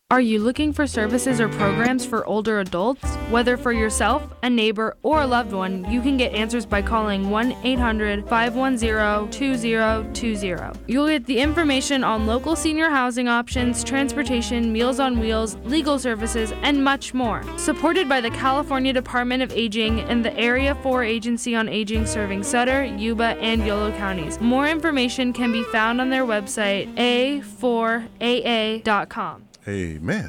Are you looking for services or programs for older adults? Whether for yourself, a neighbor, or a loved one, you can get answers by calling 1-800-510-2020. You'll get the information on local senior housing options, transportation, Meals on Wheels, legal services, and much more. Supported by the California Department of Aging and the Area 4 Agency on Aging serving Sutter, Yuba, and Yolo counties. More information can be found on their website, a4aa.com. Amen.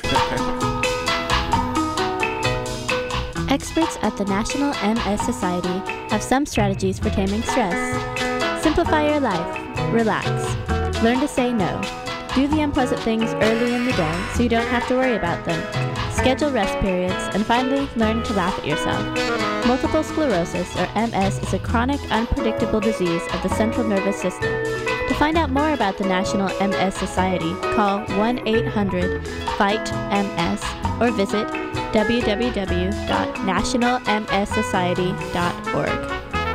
Experts at the National MS Society have some strategies for taming stress. Simplify your life. Relax. Learn to say no. Do the unpleasant things early in the day so you don't have to worry about them. Schedule rest periods, and finally, learn to laugh at yourself. Multiple sclerosis, or MS, is a chronic, unpredictable disease of the central nervous system. To find out more about the National MS Society, call 1-800-FIGHT-MS or visit www.nationalmssociety.org.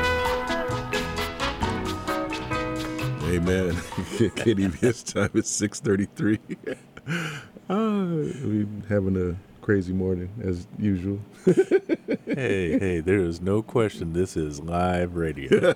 Amen. KDVS time is 6:33. We're having a crazy morning as usual. Hey, there is no question this is live radio.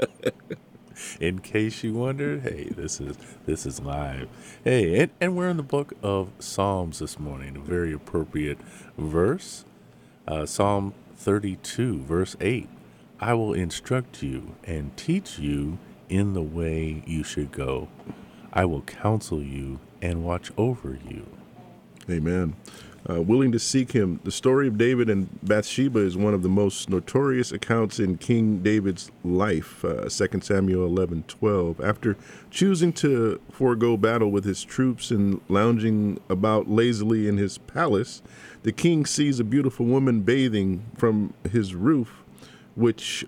In case you wondered, hey, this is live. Hey, and we're in the book of Psalms this morning, a very appropriate verse. Psalm 32, verse 8. I will instruct you and teach you in the way you should go. I will counsel you and watch over you. Amen. Willing to seek him. The story of David and Bathsheba is one of the most notorious accounts in King David's life, 2 Samuel 11:12. After choosing to forego battle with his troops and lounging about lazily in his palace, the king sees a beautiful woman bathing from his roof, which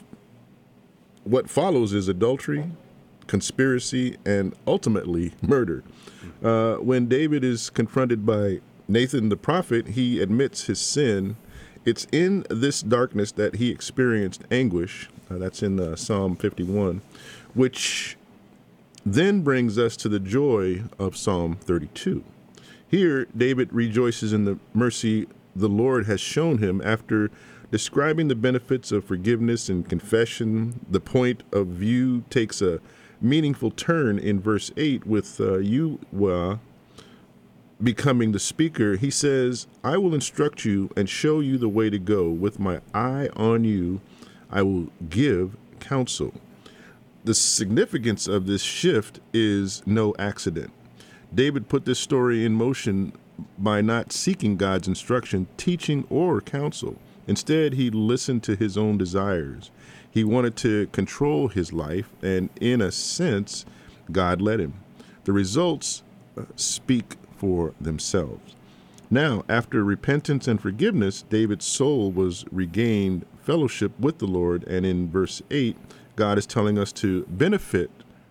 what follows is adultery, conspiracy, and ultimately murder. When David is confronted by Nathan the prophet, he admits his sin. It's in this darkness that he experienced anguish. That's in Psalm 51, which then brings us to the joy of Psalm 32. Here, David rejoices in the mercy the Lord has shown him. After describing the benefits of forgiveness and confession, the point of view takes a meaningful turn in verse 8 with Yuwa becoming the speaker. He says, I will instruct you and show you the way to go. With my eye on you, I will give counsel. The significance of this shift is no accident. David put this story in motion by not seeking God's instruction, teaching, or counsel. Instead, he listened to his own desires. He wanted to control his life, and in a sense, God led him. The results speak for themselves. Now, after repentance and forgiveness, David's soul was regained fellowship with the Lord, and in verse 8, God is telling us a benefit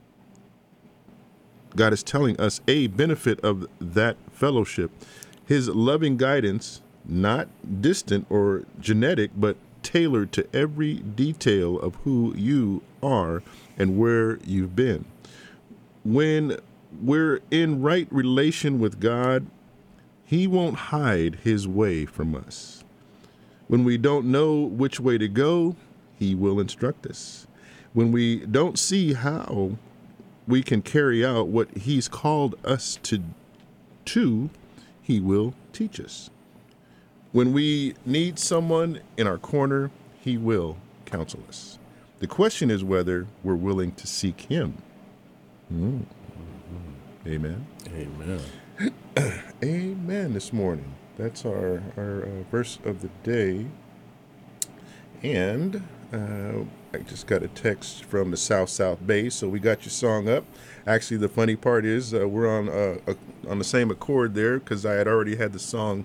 of that fellowship. His loving guidance, not distant or genetic, but tailored to every detail of who you are and where you've been. When we're in right relation with God, he won't hide his way from us. When we don't know which way to go, he will instruct us. When we don't see how we can carry out what he's called us to, he will teach us. When we need someone in our corner, he will counsel us. The question is whether we're willing to seek him. Amen. Amen. Amen this morning. That's our verse of the day. And I just got a text from the South Bay, so we got your song up. Actually, the funny part is we're on the same accord there because I had already had the song